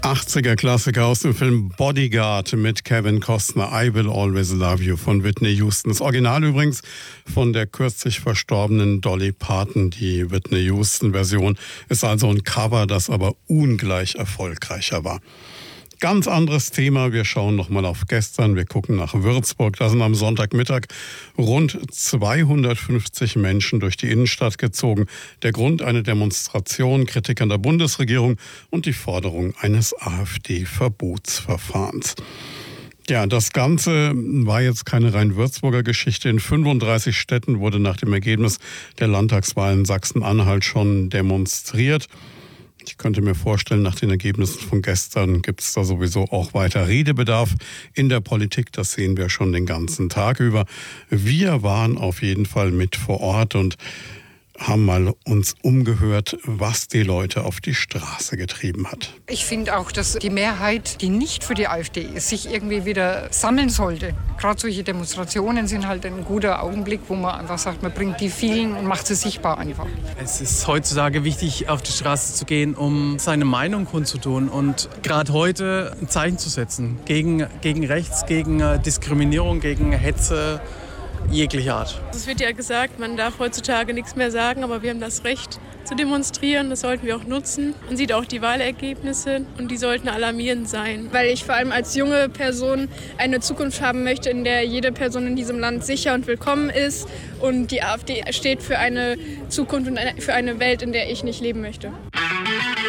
80er-Klassiker aus dem Film Bodyguard mit Kevin Costner, I Will Always Love You von Whitney Houston. Das Original übrigens von der kürzlich verstorbenen Dolly Parton. Die Whitney Houston-Version ist also ein Cover, das aber ungleich erfolgreicher war. Ganz anderes Thema. Wir schauen nochmal auf gestern. Wir gucken nach Würzburg. Da sind am Sonntagmittag rund 250 Menschen durch die Innenstadt gezogen. Der Grund: eine Demonstration, Kritik an der Bundesregierung und die Forderung eines AfD-Verbotsverfahrens. Ja, das Ganze war jetzt keine rein Würzburger Geschichte. In 35 Städten wurde nach dem Ergebnis der Landtagswahl in Sachsen-Anhalt schon demonstriert. Ich könnte mir vorstellen, nach den Ergebnissen von gestern gibt es da sowieso auch weiter Redebedarf in der Politik. Das sehen wir schon den ganzen Tag über. Wir waren auf jeden Fall mit vor Ort und haben mal uns umgehört, was die Leute auf die Straße getrieben hat. Ich finde auch, dass die Mehrheit, die nicht für die AfD ist, sich irgendwie wieder sammeln sollte. Gerade solche Demonstrationen sind halt ein guter Augenblick, wo man einfach sagt, man bringt die vielen und macht sie sichtbar einfach. Es ist heutzutage wichtig, auf die Straße zu gehen, um seine Meinung kundzutun und gerade heute ein Zeichen zu setzen gegen Rechts, gegen Diskriminierung, gegen Hetze jeglicher Art. Es wird ja gesagt, man darf heutzutage nichts mehr sagen, aber wir haben das Recht zu demonstrieren. Das sollten wir auch nutzen. Man sieht auch die Wahlergebnisse und die sollten alarmierend sein. Weil ich vor allem als junge Person eine Zukunft haben möchte, in der jede Person in diesem Land sicher und willkommen ist. Und die AfD steht für eine Zukunft und für eine Welt, in der ich nicht leben möchte.